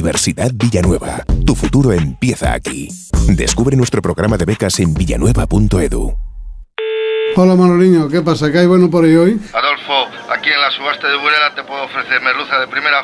Universidad Villanueva. Tu futuro empieza aquí. Descubre nuestro programa de becas en villanueva.edu. Hola Manoliño, ¿qué pasa? ¿Qué hay bueno por ahí hoy? Adolfo, aquí en la subasta de Burela te puedo ofrecer merluza de primera